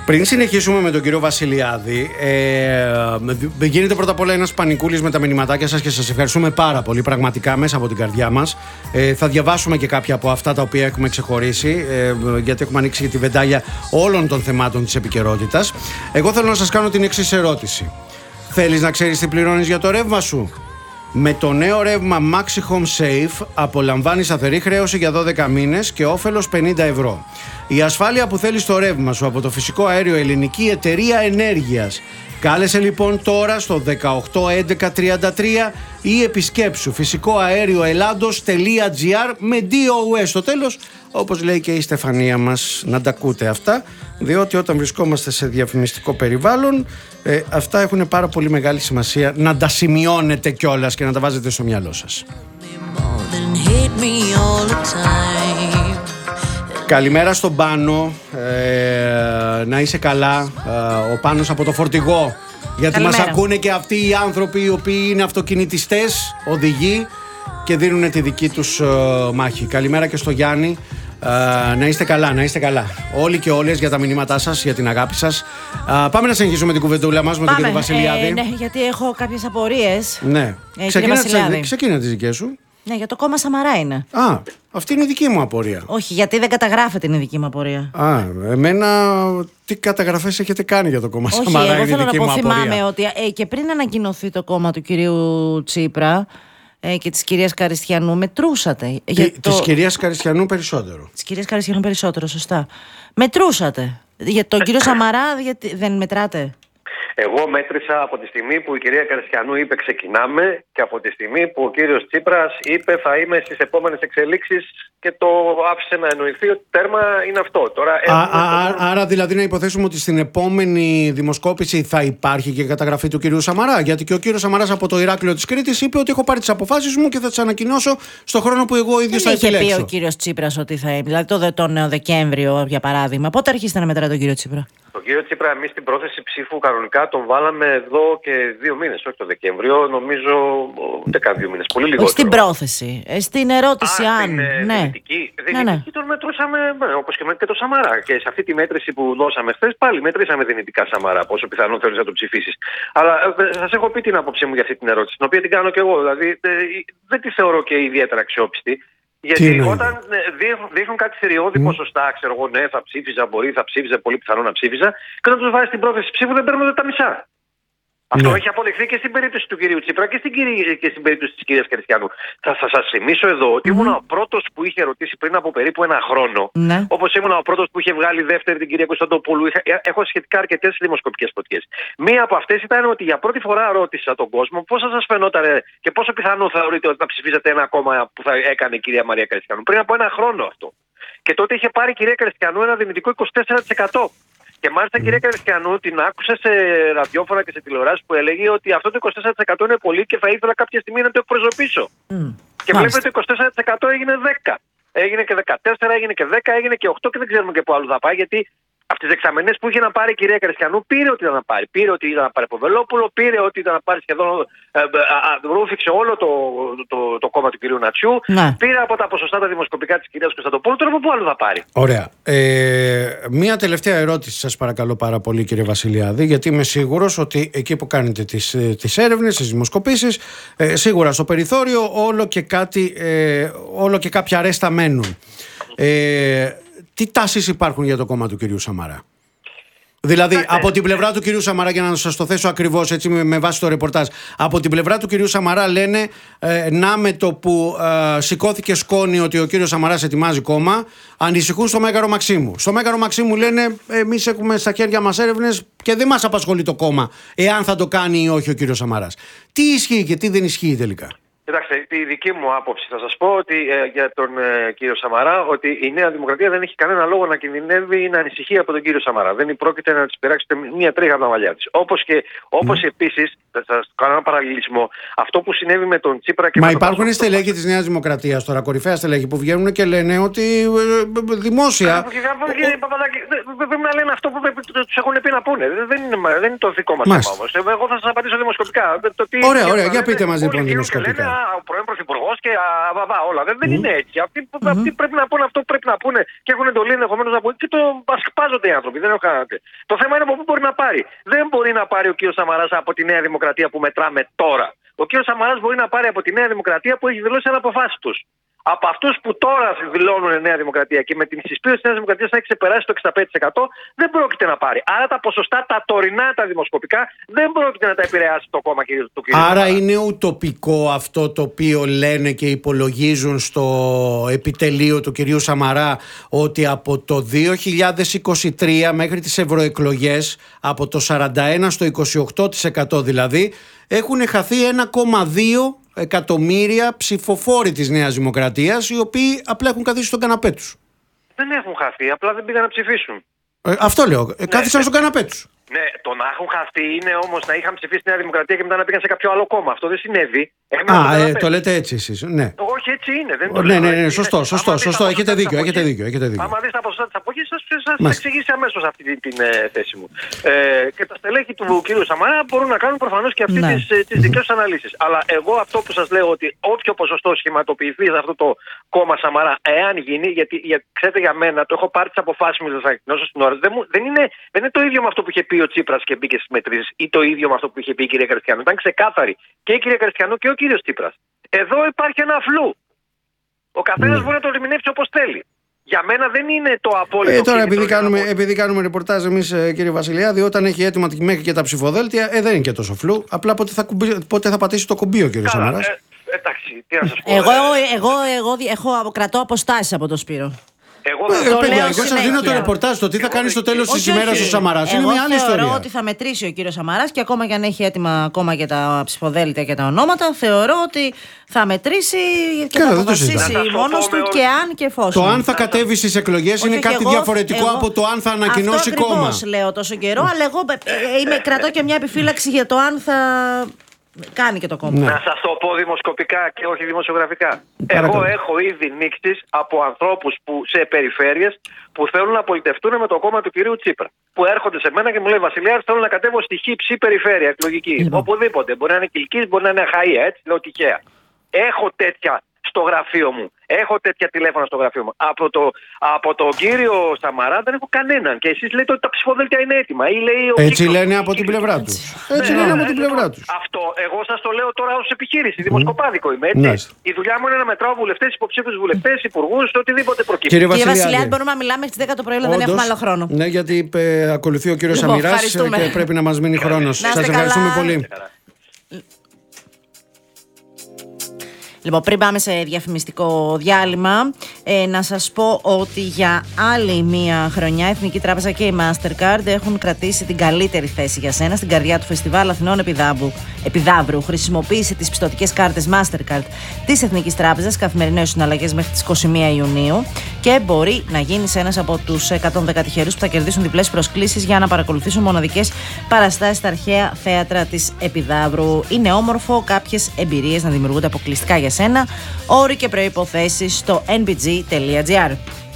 Πριν συνεχίσουμε με τον κύριο Βασιλιάδη, γίνεται πρώτα απ' όλα ένας πανικούλης με τα μηνυματάκια σας και σας ευχαριστούμε πάρα πολύ, πραγματικά μέσα από την καρδιά μας. Θα διαβάσουμε και κάποια από αυτά τα οποία έχουμε ξεχωρίσει, γιατί έχουμε ανοίξει τη βεντάλια όλων των θεμάτων της επικαιρότητας. Εγώ θέλω να σας κάνω την εξής ερώτηση. Θέλεις να ξέρεις τι πληρώνεις για το ρεύμα σου? Με το νέο ρεύμα Maxi Home Safe απολαμβάνεις σταθερή χρέωση για 12 μήνες και όφελος 50 ευρώ. Η ασφάλεια που θέλεις στο ρεύμα σου από το φυσικό αέριο Ελληνική Εταιρεία Ενέργειας. Κάλεσε λοιπόν τώρα στο 18 11 33 ή επισκέψου φυσικοαέρioελλάντος.gr με DOS στο τέλος, όπως λέει και η Στεφανία μας, να τα ακούτε αυτά, διότι όταν βρισκόμαστε σε διαφημιστικό περιβάλλον, αυτά έχουν πάρα πολύ μεγάλη σημασία να τα σημειώνετε κιόλας και να τα βάζετε στο μυαλό σας. Καλημέρα στον Πάνο, να είσαι καλά, ο Πάνος από το Φορτηγό, γιατί καλημέρα. Μας ακούνε και αυτοί οι άνθρωποι οι οποίοι είναι αυτοκινητιστές, οδηγοί και δίνουν τη δική τους μάχη. Καλημέρα και στο Γιάννη, να είστε καλά, να είστε καλά όλοι και όλες για τα μηνύματά σας, για την αγάπη σας. Πάμε να συνεχίσουμε την κουβεντούλα μας με τον κύριο Βασιλιάδη. Ναι, γιατί έχω κάποιες απορίες. Ναι, ξεκίνα τις δικές σου. Ναι, για το κόμμα Σαμαρά είναι. Α, αυτή είναι η δική μου απορία. Όχι, γιατί δεν καταγράφεται, είναι η δική μου απορία. Α, εμένα τι καταγραφές έχετε κάνει για το κόμμα Σαμαρά? Όχι, εγώ θέλω να πω, θυμάμαι ότι και πριν ανακοινωθεί το κόμμα του κυρίου Τσίπρα και της κυρίας Καριστιανού, μετρούσατε. Της κυρίας Καριστιανού περισσότερο. Της κυρίας Καριστιανού περισσότερο, σωστά. Μετρούσατε. Για τον κύριο Σαμαρά, γιατί δεν μετράτε? Εγώ μέτρησα από τη στιγμή που η κυρία Καριστιανού είπε ξεκινάμε και από τη στιγμή που ο κύριος Τσίπρας είπε θα είμαι στις επόμενες εξελίξεις και το άφησε να εννοηθεί ότι τέρμα είναι αυτό. Τώρα, άρα δηλαδή να υποθέσουμε ότι στην επόμενη δημοσκόπηση θα υπάρχει και καταγραφή του κυρίου Σαμαρά, γιατί και ο κύριος Σαμαράς από το Ηράκλειο της Κρήτης είπε ότι έχω πάρει τις αποφάσεις μου και θα τις ανακοινώσω στο χρόνο που εγώ ίδιος θα επιλέξω. Είχε πει ο κύριος Τσίπρας ότι θα είναι, δηλαδή τον Δεκέμβριο για παράδειγμα. Πότε αρχίσετε να μετράτε τον κύριο Τσίπρα? Τον κύριο Τσίπρα, εμείς την πρόθεση ψήφου κανονικά τον βάλαμε εδώ και 2 μήνες, όχι το Δεκέμβριο, νομίζω ούτε καν 2 μήνες. Πολύ λιγότερο. Όχι στην πρόθεση, στην ερώτηση αν. Στην δυνητική τον μετρούσαμε όπως και το Σαμαρά. Και σε αυτή τη μέτρηση που δώσαμε χθες, πάλι μετρήσαμε δυνητικά Σαμαρά, πόσο πιθανόν θέλεις να το ψηφίσεις. Αλλά σας έχω πει την άποψή μου για αυτή την ερώτηση, την οποία την κάνω και εγώ. Δηλαδή δεν τη θεωρώ και ιδιαίτερα αξιόπιστη. Γιατί όταν δείχνουν κάτι θηριώδη ποσοστά, ξέρω εγώ, ναι, θα ψήφιζα, θα ψήφιζα, πολύ πιθανό να ψήφιζα, και όταν τους βάζει την πρόθεση ψήφου δεν παίρνουν τα μισά. Αυτό έχει αποδειχθεί και στην περίπτωση του κυρίου Τσίπρα και στην περίπτωση της κυρίας Καριστιανού. Θα σας θυμίσω εδώ ότι ήμουν ο πρώτος που είχε ρωτήσει πριν από περίπου 1 χρόνο, όπως ήμουν ο πρώτος που είχε βγάλει δεύτερη την κυρία Κωνσταντοπούλου. Έχω σχετικά αρκετές δημοσκοπικές φωτιές. Μία από αυτές ήταν ότι για πρώτη φορά ρώτησα τον κόσμο πώς θα σας φαινόταν και πόσο πιθανό θεωρείτε ότι θα ψηφίζατε ένα κόμμα που θα έκανε η κυρία Μαρία Καριστιανού. Πριν από 1 χρόνο αυτό. Και τότε είχε πάρει η κυρία Καριστιανού ένα δυνητικό 24%. Και μάλιστα η κυρία Καριστιανού την άκουσα σε ραδιόφωνα και σε τηλεοράσεις που έλεγε ότι αυτό το 24% είναι πολύ και θα ήθελα κάποια στιγμή να το εκπροσωπήσω. Και βλέπετε το 24% έγινε 10. Έγινε και 14, έγινε και 10, έγινε και 8 και δεν ξέρουμε και πού άλλο θα πάει, γιατί από τις δεξαμενές που είχε να πάρει η κυρία Καριστιανού πήρε ότι ήταν να πάρει. Πήρε ότι ήταν να πάρει από Βελόπουλο, πήρε ότι ήταν να πάρει σχεδόν. Ρούφηξε όλο το κόμμα του κυρίου Νατσιού. Πήρε από τα ποσοστά τα δημοσκοπικά της κυρίας Κωνσταντοπούλου. Τώρα από πού άλλο θα πάρει? Ωραία. Μία τελευταία ερώτηση, σας παρακαλώ πάρα πολύ, κύριε Βασιλιάδη, γιατί είμαι σίγουρος ότι εκεί που κάνετε τις έρευνες, τις δημοσκοπήσεις, σίγουρα στο περιθώριο όλο και κάποια ρέστα μένουν. Τι τάσεις υπάρχουν για το κόμμα του κυρίου Σαμαρά? Δηλαδή, από την πλευρά του κυρίου Σαμαρά, για να σας το θέσω ακριβώς έτσι με βάση το ρεπορτάζ, από την πλευρά του κυρίου Σαμαρά λένε να με το που σηκώθηκε σκόνη ότι ο κύριος Σαμαράς ετοιμάζει κόμμα, ανησυχούν στο Μέγαρο Μαξίμου. Στο Μέγαρο Μαξίμου λένε εμείς έχουμε στα χέρια μας έρευνες και δεν μας απασχολεί το κόμμα εάν θα το κάνει ή όχι ο κύριος Σαμαράς. Τι ισχύει και τι δεν ισχύει τελικά? Κοιτάξτε, τη δική μου άποψη θα σας πω ότι για τον κύριο Σαμαρά, ότι η Νέα Δημοκρατία δεν έχει κανένα λόγο να κινδυνεύει ή να ανησυχεί από τον κύριο Σαμαρά. Δεν πρόκειται να της πειράξει μία τρίχα από τα μαλλιά της. Όπως επίσης, θα σας κάνω ένα παραλληλισμό, αυτό που συνέβη με τον Τσίπρα και με τον Παπαδάκη. Μα υπάρχουν στελέχη της Νέας Δημοκρατίας τώρα, κορυφαία στελέχη, που βγαίνουν και λένε ότι δημόσια. Πρέπει να λένε αυτό που τους έχουν πει να πούνε. Δεν είναι το δικό μας θέμα όμως. Εγώ θα σας απαντήσω δημοσκοπικά. Ωραία, για πείτε μας λοιπόν δημοσκοπικά. ο πρώην πρωθυπουργός και όλα. Δεν είναι έτσι. Αυτοί πρέπει να πούνε αυτό που πρέπει να πούνε και έχουν εντολή ενδεχομένως να πούνε και το ασπάζονται οι άνθρωποι. Δεν έχω κανένα. Το θέμα είναι από πού μπορεί να πάρει. Δεν μπορεί να πάρει ο κ. Σαμαράς από τη Νέα Δημοκρατία που μετράμε τώρα. Ο κ. Σαμαράς μπορεί να πάρει από τη Νέα Δημοκρατία που έχει δηλώσει αναποφάσεις τους. Από αυτούς που τώρα δηλώνουν Νέα Δημοκρατία και με την συσπήρωση της Νέας Δημοκρατίας να έχει ξεπεράσει το 65%, δεν πρόκειται να πάρει. Άρα τα ποσοστά, τα τωρινά, τα δημοσκοπικά, δεν πρόκειται να τα επηρεάσει το κόμμα του κ. Άρα είναι ουτοπικό αυτό το οποίο λένε και υπολογίζουν στο επιτελείο του κυρίου Σαμαρά, ότι από το 2023 μέχρι τις ευρωεκλογές, από το 41% στο 28% δηλαδή, έχουν χαθεί 1,2 εκατομμύρια ψηφοφόροι της Νέας Δημοκρατίας, οι οποίοι απλά έχουν καθίσει στον καναπέ τους. Δεν έχουν χαθεί, απλά δεν πήγαν να ψηφίσουν. Αυτό λέω. Κάθισαν στον καναπέ τους. Ναι, το να έχουν χαθεί είναι όμως να είχαν ψηφίσει τη Νέα Δημοκρατία και μετά να πήγαν σε κάποιο άλλο κόμμα. Αυτό δεν συνέβη. Το λέτε έτσι εσείς. Ναι. Όχι, έτσι είναι. Δεν ναι, σωστό. Έχετε δίκιο. Άμα δεις τα ποσοστά της αποχής, σας εξηγήσει αμέσως αυτή την θέση μου. Και τα στελέχη του κ. Σαμαρά μπορούν να κάνουν προφανώς και αυτές τις δικές τους αναλύσεις. Αλλά εγώ αυτό που σας λέω, ότι όποιο ποσοστό σχηματοποιηθεί σε αυτό το κόμμα Σαμαρά, εάν γίνει, γιατί ξέρετε, για μένα το έχω πάρει τις αποφάσεις μου, σας ανακοινώσω στην ώρα, δεν είναι το ίδιο με αυτό που είχε πει ο Τσίπρας και μπήκε στις μετρήσεις, ή το ίδιο με αυτό που είχε πει η κυρία Καριστιανού. Ήταν ξεκάθαρη και η κυρία Καριστιανού και ο κύριος Τσίπρας. Εδώ υπάρχει ένα φλού. Ο καθένας μπορεί να το ερμηνεύσει όπως θέλει. Για μένα δεν είναι το απόλυτο. Τώρα, επειδή κάνουμε ρεπορτάζ εμείς, κύριε Βασιλιάδη, όταν έχει έτοιμα μέχρι και τα ψηφοδέλτια, δεν είναι και τόσο φλού. Απλά πότε θα πατήσει το κουμπί ο κύριος Σαμαράς. Εντάξει, τι να σας πω. Εγώ κρατώ αποστάσεις από τον Σπύρο. Εγώ σας δίνω το ρεπορτάζ. Το τι θα κάνει στο τέλος της ημέρας ο Σαμαράς είναι μια άλλη ιστορία. Θεωρώ ότι θα μετρήσει ο κύριος Σαμαράς και ακόμα και αν έχει έτοιμα ακόμα και τα ψηφοδέλτια και τα ονόματα, θεωρώ ότι θα μετρήσει και θα αποφασίσει μόνος του και αν και εφόσον. Το αν θα κατέβει στις εκλογές είναι κάτι διαφορετικό από το αν θα ανακοινώσει κόμμα. Αυτό λέω τόσο καιρό, αλλά εγώ κρατώ και μια επιφύλαξη για το αν θα κάνει και το κόμμα. Να σας το πω δημοσκοπικά και όχι δημοσιογραφικά. Εγώ έχω ήδη νίξεις από ανθρώπους σε περιφέρειες που θέλουν να πολιτευτούν με το κόμμα του κυρίου Τσίπρα. Που έρχονται σε μένα και μου λέει, Βασιλιάδη, θέλω να κατέβω στη χύψη περιφέρεια εκλογική. Οπουδήποτε. Μπορεί να είναι Κιλκής, μπορεί να είναι Αχαΐα, έτσι λέω τυχαία. Έχω τέτοια στο γραφείο μου. Έχω τέτοια τηλέφωνα στο γραφείο μου. Από τον κύριο Σαμαρά δεν έχω κανέναν. Και εσείς λέτε ότι τα ψηφοδέλτια είναι έτοιμα. Ή λέει έτσι λένε από την πλευρά τους. Αυτό εγώ σας το λέω τώρα ως επιχείρηση. Δημοσκοπάδικο είμαι. Έτσι. Η δουλειά μου είναι να μετράω βουλευτές, υποψήφιους βουλευτές, υπουργούς, οτιδήποτε προκύπτει. Κύριε Βασιλιάδη, μπορούμε να μιλάμε στις 10 το πρωί, αλλά δεν έχουμε άλλο χρόνο. Ναι, γιατί ακολουθεί ο κύριος Σαμαράς και πρέπει να μας μείνει χρόνος. Σας ευχαριστούμε πολύ. Λοιπόν, πριν πάμε σε διαφημιστικό διάλειμμα, να σας πω ότι για άλλη μία χρονιά η Εθνική Τράπεζα και η Mastercard έχουν κρατήσει την καλύτερη θέση για σένα στην καρδιά του Φεστιβάλ Αθηνών Επιδαύρου. Χρησιμοποίησε τις πιστωτικές κάρτες Mastercard της Εθνικής Τράπεζας, καθημερινές συναλλαγές μέχρι τις 21 Ιουνίου και μπορεί να γίνεις ένας από τους 110 τυχερούς που θα κερδίσουν διπλές προσκλήσεις για να παρακολουθήσουν μοναδικές παραστάσεις στα αρχαία θέατρα της Επιδαύρου. Είναι όμορφο κάποιες εμπειρίες να δημιουργούνται αποκλειστικά για σένα. Όροι και προϋποθέσεις στο nbg.gr.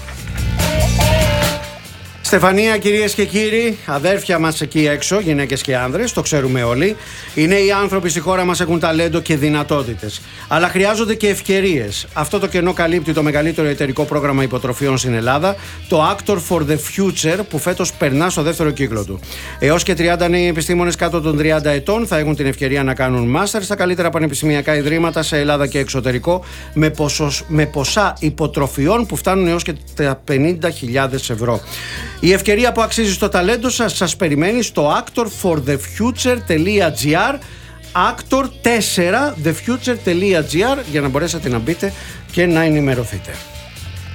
Στεφανία, κυρίες και κύριοι, αδέρφια μας εκεί έξω, γυναίκες και άνδρες, το ξέρουμε όλοι. Οι νέοι άνθρωποι στη χώρα μας έχουν ταλέντο και δυνατότητες. Αλλά χρειάζονται και ευκαιρίες. Αυτό το κενό καλύπτει το μεγαλύτερο εταιρικό πρόγραμμα υποτροφιών στην Ελλάδα, το Actor for the Future, που φέτος περνά στο δεύτερο κύκλο του. Έως και 30 νέοι επιστήμονες κάτω των 30 ετών θα έχουν την ευκαιρία να κάνουν μάστερ στα καλύτερα πανεπιστημιακά ιδρύματα σε Ελλάδα και εξωτερικό, με ποσά υποτροφιών που φτάνουν έως και τα 50.000 ευρώ. Η ευκαιρία που αξίζει στο ταλέντο σας περιμένει στο actorforthefuture.gr, actor4thefuture.gr, για να μπορέσετε να μπείτε και να ενημερωθείτε.